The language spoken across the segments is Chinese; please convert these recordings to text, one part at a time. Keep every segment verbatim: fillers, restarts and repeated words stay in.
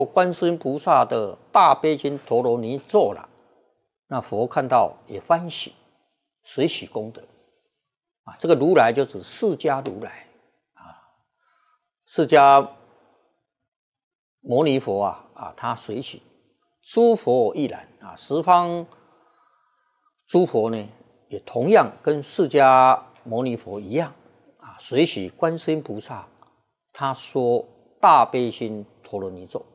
观世音菩萨的大悲心陀罗尼咒了，那佛看到也欢喜，随喜功德啊。这个如来就指释迦如来啊，释迦牟尼佛啊啊，他随喜，诸佛亦然啊，十方诸佛呢也同样跟释迦牟尼佛一样啊，随喜观世音菩萨，他说大悲心陀罗尼咒。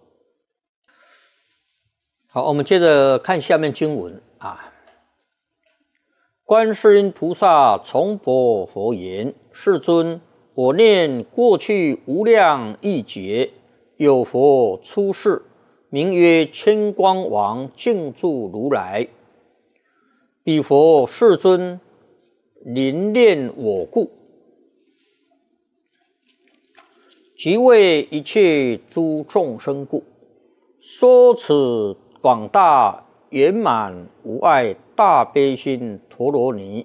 好，我们接着看下面经文啊。观世音菩萨重播佛言：世尊，我念过去无量亿劫，有佛出世，名曰千光王净住如来。彼佛世尊临念我故，即为一切诸众生故，说此广大圆满无碍大悲心陀罗尼，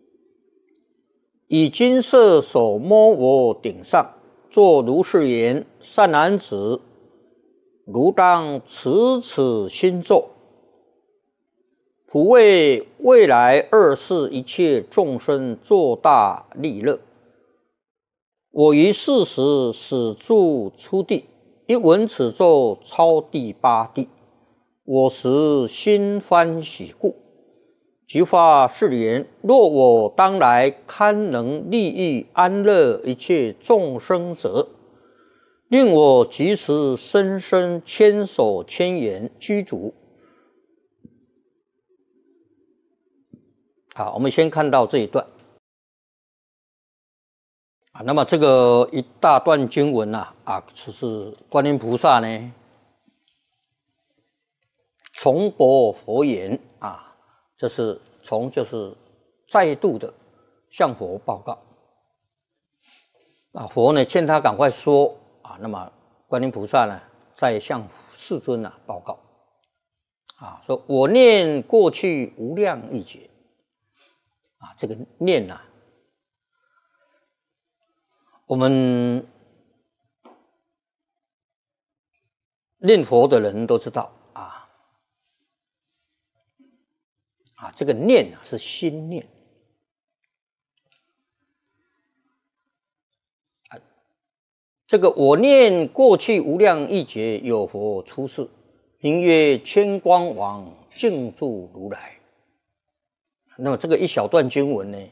以金色手摸我顶上，作如是言：善男子，汝当持此心咒，普为未来二世一切众生作大利乐。我于是时始住初地，一闻此咒，超第八地。我时心欢喜故，即发誓言：若我当来堪能利益安乐一切众生者，令我即时深深千手千眼具足。好，我们先看到这一段啊。那么这个一大段经文啊，啊，就是观音菩萨呢重播佛言啊，这是从就是再度的向佛报告啊。佛呢劝他赶快说啊，那么观音菩萨呢再向世尊啊报告啊，说我念过去无量亿劫啊，这个念啊，我们念佛的人都知道啊。啊，这个念啊是心念啊。这个我念过去无量亿劫，有佛出世，名曰千光王净住如来。那么这个一小段经文呢，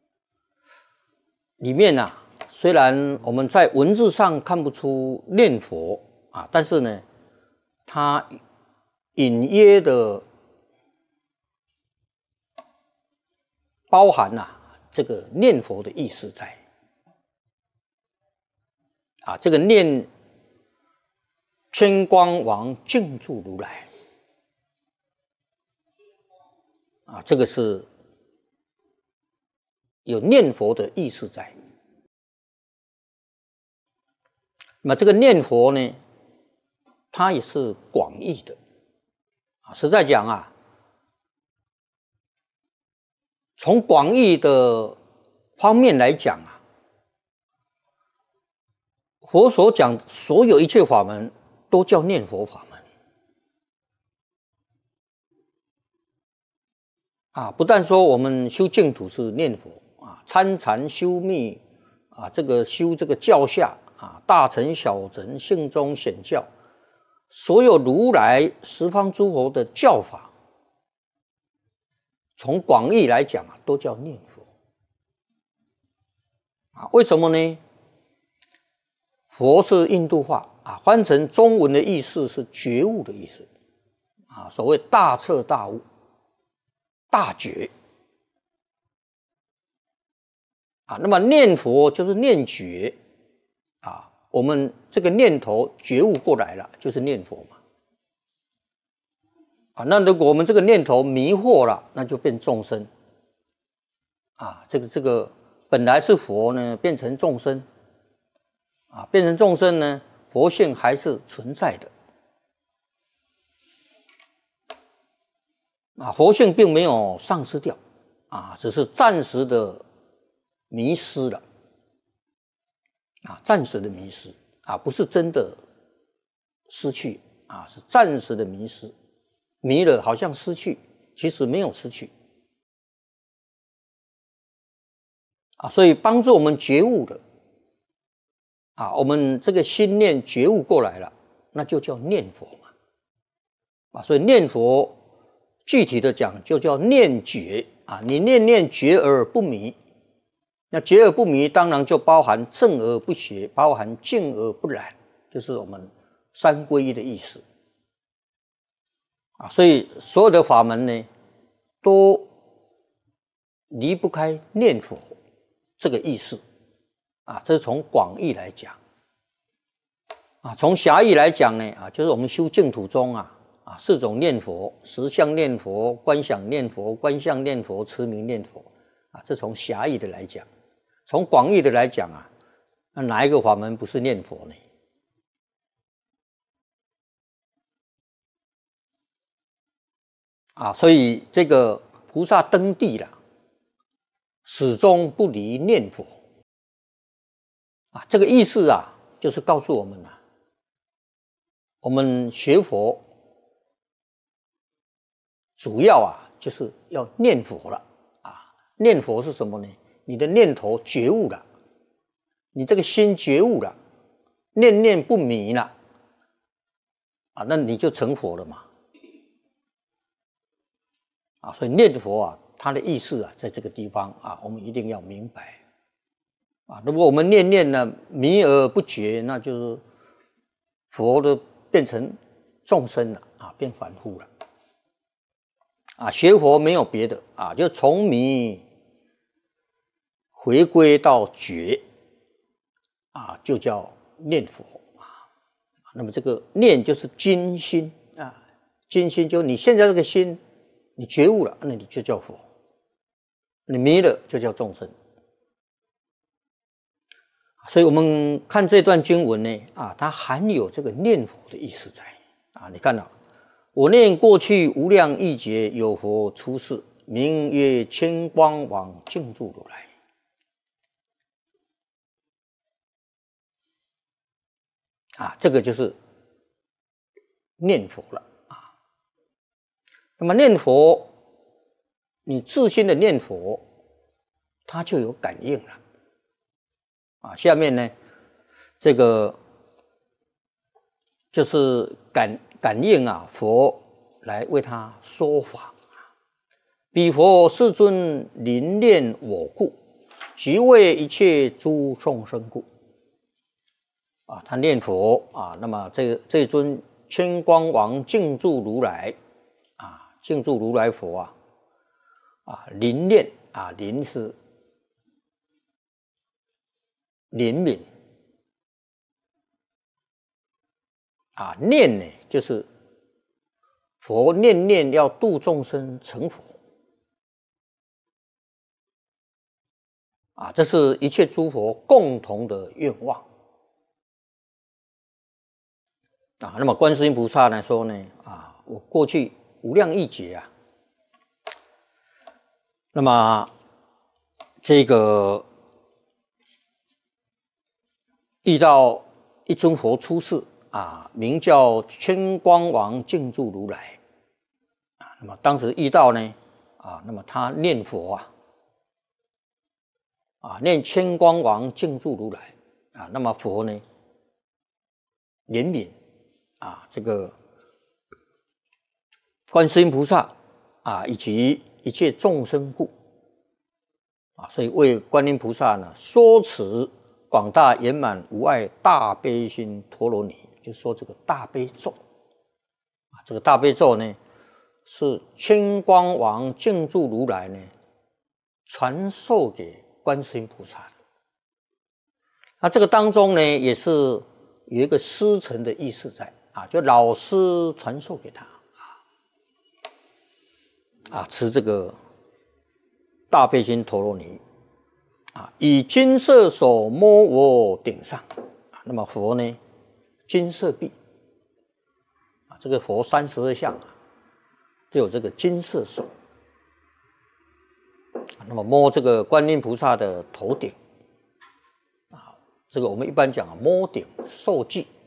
里面啊，虽然我们在文字上看不出念佛啊，但是呢，它隐约的包含啊这个念佛的意思在啊，这个念千光王净住如来啊，这个是有念佛的意思在。那么这个念佛呢，它也是广义的啊。实在讲啊，从广义的方面来讲啊，佛所讲所有一切法门都叫念佛法门啊。不但说我们修净土是念佛啊，参禅修密啊，这个修这个教下啊，大乘小乘性中显教，所有如来十方诸佛的教法，从广义来讲啊，都叫念佛啊。为什么呢？佛是印度话啊，翻成中文的意思是觉悟的意思啊。所谓大彻大悟、大觉啊。那么念佛就是念觉啊，我们这个念头觉悟过来了，就是念佛嘛。啊，那如果我们这个念头迷惑了，那就变众生啊。这个这个本来是佛呢，变成众生啊，变成众生呢，佛性还是存在的啊，佛性并没有丧失掉啊，只是暂时的迷失了啊，暂时的迷失啊，不是真的失去啊，是暂时的迷失，迷了好像失去，其实没有失去啊，所以帮助我们觉悟的啊，我们这个心念觉悟过来了，那就叫念佛嘛啊，所以念佛具体的讲就叫念觉啊，你念念觉而不迷。那觉而不迷，当然就包含正而不邪，包含静而不染，就是我们三皈依的意思啊。所以所有的法门呢，都离不开念佛这个意思啊。这是从广义来讲啊，从狭义来讲呢啊，就是我们修净土中啊啊四种念佛：实相念佛、观想念佛、观相念佛、持名念佛啊。这从狭义的来讲。从广义的来讲啊，那哪一个法门不是念佛呢？啊，所以这个菩萨登地了，始终不离念佛啊。这个意思啊，就是告诉我们啊，我们学佛主要啊，就是要念佛了啊。念佛是什么呢？你的念头觉悟了，你这个心觉悟了，念念不迷了啊，那你就成佛了嘛啊！所以念佛啊，它的意思啊，在这个地方啊，我们一定要明白啊。如果我们念念呢迷而不觉，那就是佛都变成众生了啊，变凡夫了啊。学佛没有别的啊，就从迷回归到觉啊，就叫念佛啊。那么这个念就是精心啊，精心就你现在这个心，你觉悟了，那你就叫佛；你迷了，就叫众生。所以我们看这段经文呢，啊，它含有这个念佛的意思在啊。你看到、啊，我念过去无量亿劫有佛出世，名曰千光王净住如来。啊，这个就是念佛了啊。那么念佛，你自心的念佛，它就有感应了啊。下面呢，这个就是感感应啊，佛来为他说法。彼佛世尊临念我故，即为一切诸众生故。啊，他念佛啊，那么这这尊千光王净住如来啊，净住如来佛啊，啊临念啊，临是怜悯啊，念呢就是佛念念要度众生成佛啊，这是一切诸佛共同的愿望。啊，那么观世音菩萨来说呢，啊，我过去无量亿劫啊，那么这个遇到一尊佛出世啊，名叫千光王净住如来啊，那么当时遇到呢，啊，那么他念佛啊，啊，念千光王净住如来啊，那么佛呢怜悯。啊，这个观世音菩萨啊，以及一切众生故啊，所以为观音菩萨呢说持广大圆满无碍大悲心陀罗尼，就说这个大悲咒啊，这个大悲咒呢是千光王净住如来呢传授给观世音菩萨的。那这个当中呢，也是有一个师承的意思在。啊，就老师传授给他啊，啊，持这个大悲心陀罗尼啊，以金色手摸我顶上啊，那么佛呢，金色臂啊，这个佛三十二相啊，就有这个金色手啊，那么摸这个观音菩萨的头顶啊，这个我们一般讲啊，摸顶受记。